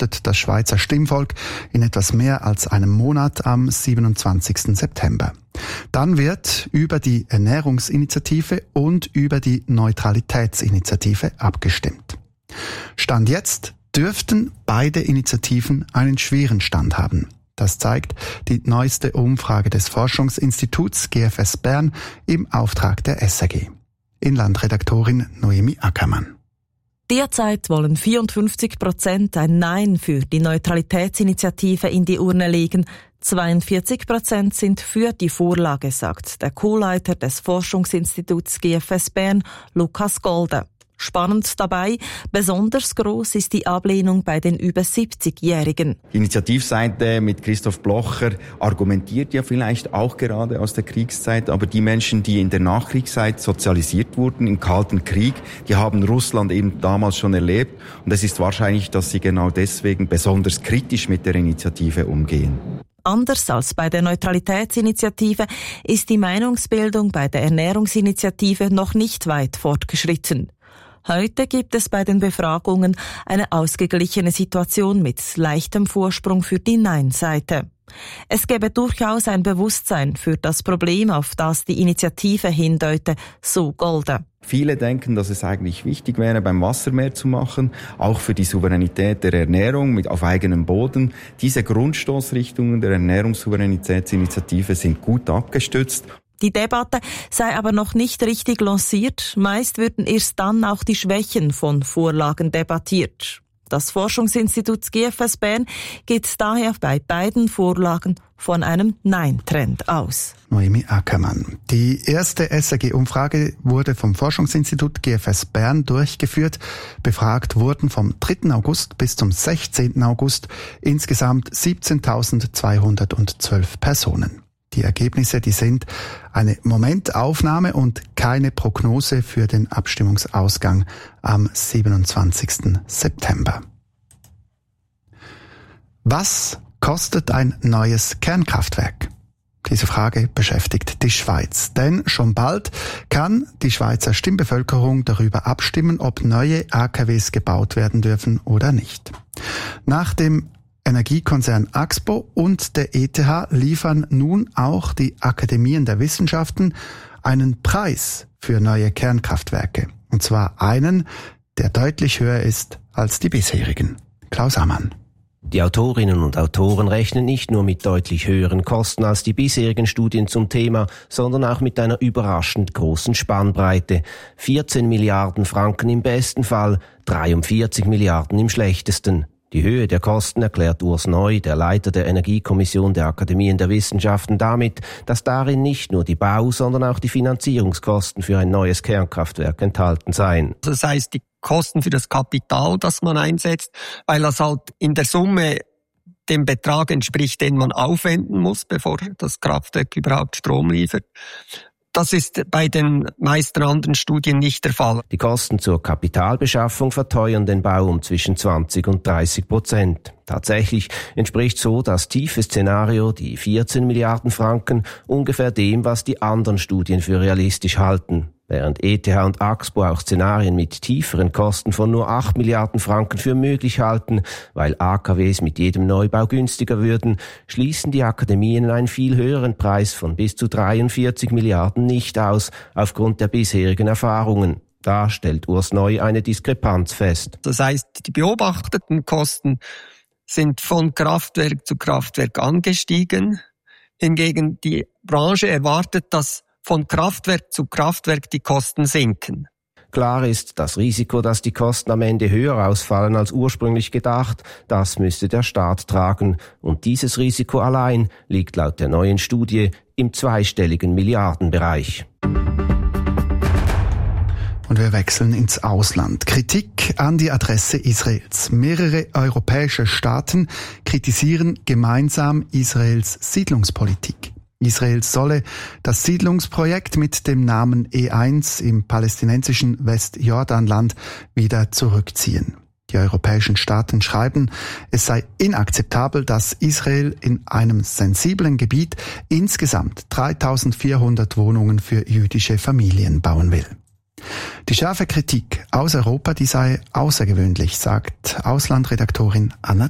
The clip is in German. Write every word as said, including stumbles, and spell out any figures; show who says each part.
Speaker 1: startet das Schweizer Stimmvolk in etwas mehr als einem Monat am siebenundzwanzigsten September. Dann wird über die Ernährungsinitiative und über die Neutralitätsinitiative abgestimmt. Stand jetzt dürften beide Initiativen einen schweren Stand haben. Das zeigt die neueste Umfrage des Forschungsinstituts G F S Bern im Auftrag der S R G. Inlandredaktorin Noemi Ackermann.
Speaker 2: Derzeit wollen vierundfünfzig Prozent ein Nein für die Neutralitätsinitiative in die Urne legen. zweiundvierzig Prozent sind für die Vorlage, sagt der Co-Leiter des Forschungsinstituts G F S Bern, Lukas Golde. Spannend dabei, besonders gross ist die Ablehnung bei den über siebzigjährigen.
Speaker 3: Die Initiativseite mit Christoph Blocher argumentiert ja vielleicht auch gerade aus der Kriegszeit, aber die Menschen, die in der Nachkriegszeit sozialisiert wurden, im Kalten Krieg, die haben Russland eben damals schon erlebt. Und es ist wahrscheinlich, dass sie genau deswegen besonders kritisch mit der Initiative umgehen.
Speaker 2: Anders als bei der Neutralitätsinitiative ist die Meinungsbildung bei der Ernährungsinitiative noch nicht weit fortgeschritten. Heute gibt es bei den Befragungen eine ausgeglichene Situation mit leichtem Vorsprung für die Nein-Seite. Es gäbe durchaus ein Bewusstsein für das Problem, auf das die Initiative hindeute, so Golde.
Speaker 3: Viele denken, dass es eigentlich wichtig wäre, beim Wasser mehr zu machen, auch für die Souveränität der Ernährung mit auf eigenem Boden. Diese Grundstoßrichtungen der Ernährungssouveränitätsinitiative sind gut abgestützt.
Speaker 2: Die Debatte sei aber noch nicht richtig lanciert. Meist würden erst dann auch die Schwächen von Vorlagen debattiert. Das Forschungsinstitut G F S Bern geht daher bei beiden Vorlagen von einem Nein-Trend aus.
Speaker 1: Noemi Ackermann. Die erste S R G-Umfrage wurde vom Forschungsinstitut G F S Bern durchgeführt. Befragt wurden vom dritten August bis zum sechzehnten August insgesamt siebzehntausendzweihundertzwölf Personen. Die Ergebnisse, die sind eine Momentaufnahme und keine Prognose für den Abstimmungsausgang am siebenundzwanzigsten September. Was kostet ein neues Kernkraftwerk? Diese Frage beschäftigt die Schweiz, denn schon bald kann die Schweizer Stimmbevölkerung darüber abstimmen, ob neue A K Ws gebaut werden dürfen oder nicht. Nach dem Energiekonzern Axpo und der E T H liefern nun auch die Akademien der Wissenschaften einen Preis für neue Kernkraftwerke. Und zwar einen, der deutlich höher ist als die bisherigen. Klaus Ammann.
Speaker 4: Die Autorinnen und Autoren rechnen nicht nur mit deutlich höheren Kosten als die bisherigen Studien zum Thema, sondern auch mit einer überraschend großen Spannbreite. vierzehn Milliarden Franken im besten Fall, dreiundvierzig Milliarden im schlechtesten. Die Höhe der Kosten erklärt Urs Neu, der Leiter der Energiekommission der Akademien der Wissenschaften, damit, dass darin nicht nur die Bau-, sondern auch die Finanzierungskosten für ein neues Kernkraftwerk enthalten seien.
Speaker 5: Das heißt, die Kosten für das Kapital, das man einsetzt, weil das halt in der Summe dem Betrag entspricht, den man aufwenden muss, bevor das Kraftwerk überhaupt Strom liefert. Das ist bei den meisten anderen Studien nicht der Fall.
Speaker 4: Die Kosten zur Kapitalbeschaffung verteuern den Bau um zwischen zwanzig und dreißig Prozent. Tatsächlich entspricht so das tiefe Szenario, die vierzehn Milliarden Franken, ungefähr dem, was die anderen Studien für realistisch halten. Während E T H und Axpo auch Szenarien mit tieferen Kosten von nur acht Milliarden Franken für möglich halten, weil A K Ws mit jedem Neubau günstiger würden, schließen die Akademien einen viel höheren Preis von bis zu dreiundvierzig Milliarden nicht aus, aufgrund der bisherigen Erfahrungen. Da stellt Urs Neu eine Diskrepanz fest.
Speaker 5: Das heißt, die beobachteten Kosten sind von Kraftwerk zu Kraftwerk angestiegen. Hingegen die Branche erwartet, dass von Kraftwerk zu Kraftwerk die Kosten sinken.
Speaker 4: Klar ist, das Risiko, dass die Kosten am Ende höher ausfallen als ursprünglich gedacht, das müsste der Staat tragen. Und dieses Risiko allein liegt laut der neuen Studie im zweistelligen Milliardenbereich.
Speaker 1: Und wir wechseln ins Ausland. Kritik an die Adresse Israels. Mehrere europäische Staaten kritisieren gemeinsam Israels Siedlungspolitik. Israel solle das Siedlungsprojekt mit dem Namen E eins im palästinensischen Westjordanland wieder zurückziehen. Die europäischen Staaten schreiben, es sei inakzeptabel, dass Israel in einem sensiblen Gebiet insgesamt dreitausendvierhundert Wohnungen für jüdische Familien bauen will. Die scharfe Kritik aus Europa, die sei außergewöhnlich, sagt Auslandredaktorin Anna